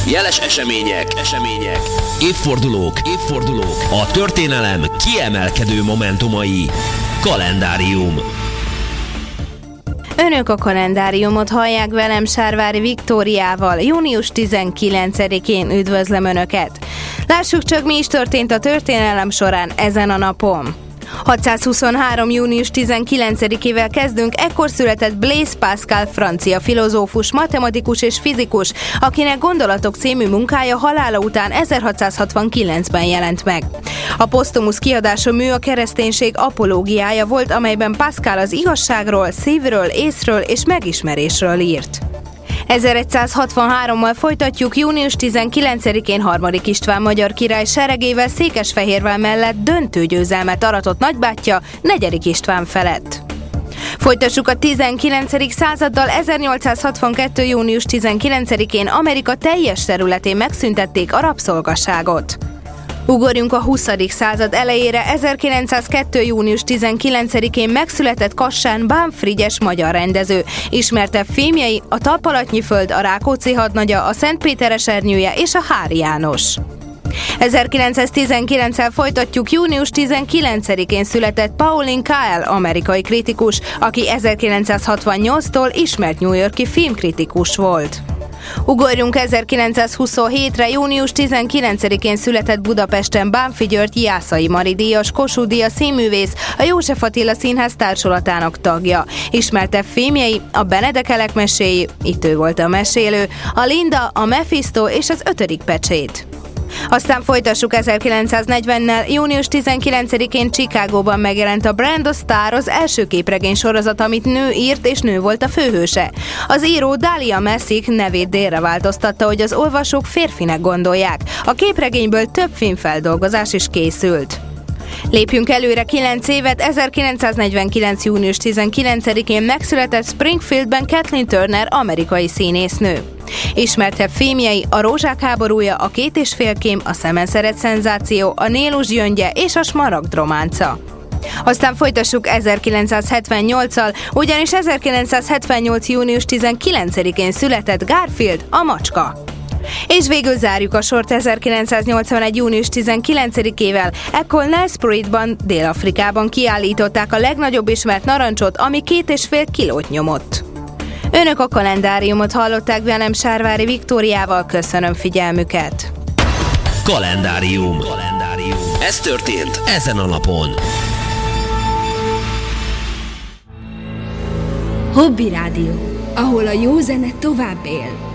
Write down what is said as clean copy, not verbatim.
Jeles események, évfordulók, a történelem kiemelkedő momentumai. Kalendárium. Önök a kalendáriumot hallják, velem Sárvári Viktóriával. Június 19-én üdvözlöm Önöket. Lássuk csak, mi is történt a történelem során ezen a napon. 623. június 19-ével kezdünk, ekkor született Blaise Pascal, francia filozófus, matematikus és fizikus, akinek Gondolatok című munkája halála után 1669-ben jelent meg. A posztumusz kiadású mű a kereszténység apológiája volt, amelyben Pascal az igazságról, szívről, észről és megismerésről írt. 1163-mal folytatjuk, június 19-én Harmadik István magyar király seregével Székesfehérvár mellett döntő győzelmet aratott nagybátyja, Negyedik István felett. Folytassuk a 19. századdal, 1862. június 19-én Amerika teljes területén megszüntették a rabszolgaságot. Ugorjunk a 20. század elejére, 1902. június 19-én megszületett Kassán Bán Frigyes magyar rendező. Ismertebb filmjei a Talpalatnyi föld, a Rákóczi hadnagya, a Szentpéter esernyője és a Hári János. 1919-el folytatjuk, június 19-én született Pauline Kael, amerikai kritikus, aki 1968-tól ismert New York-i filmkritikus volt. Ugorjunk 1927-re, június 19-én született Budapesten Bánffy György Jászai Mari díjas, Kossuth Díjas színművész, a József Attila Színház társulatának tagja. Ismertebb filmjei a Benedekelek meséi, itt ő volt a mesélő, a Linda, a Mephisto és az Ötödik pecsét. Aztán folytassuk 1940-nel, június 19-én Chicagóban megjelent a Brand of Star, az első képregény sorozat, amit nő írt és nő volt a főhőse. Az író Dahlia Messick nevét délre változtatta, hogy az olvasók férfinek gondolják. A képregényből több filmfeldolgozás is készült. Lépjünk előre 9 évet, 1949. június 19-én megszületett Springfieldben Kathleen Turner, amerikai színésznő. Ismertebb filmjei a Rózsák háborúja, a Két és fél kém, a Szemenszeret szenzáció, a Nélus gyöngye és a Smaragd románca. Aztán folytassuk 1978-al, ugyanis 1978. június 19-én született Garfield, a macska. És végül zárjuk a sort 1981. június 19-ével. Ekkor Nelspruitban, Dél-Afrikában kiállították a legnagyobb ismert narancsot, ami 2,5 kilót nyomott. Önök a kalendáriumot hallották, velem Sárvári Viktóriával, köszönöm figyelmüket. Kalendárium. Ez történt ezen a napon. Hobby Rádió, ahol a jó zene tovább él.